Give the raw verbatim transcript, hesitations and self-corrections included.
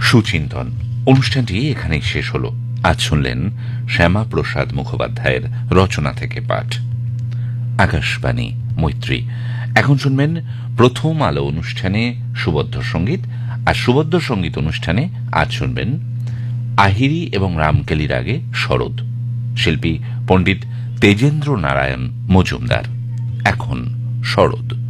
সুচিন্তন অনুষ্ঠানটি এখানেই শেষ হল। আজ শুনলেন শ্যামা প্রসাদ মুখোপাধ্যায়ের রচনা থেকে পাঠ। আকাশবাণী মৈত্রী। এখন শুনবেন প্রথম আলো অনুষ্ঠানে সুবদ্ধ সঙ্গীত, আর সুবদ্ধ সঙ্গীত অনুষ্ঠানে আজ শুনবেন আহিরি এবং রামকেলি রাগে শরৎ, শিল্পী পণ্ডিত তেজেন্দ্র নারায়ণ মজুমদার। এখন শরৎ।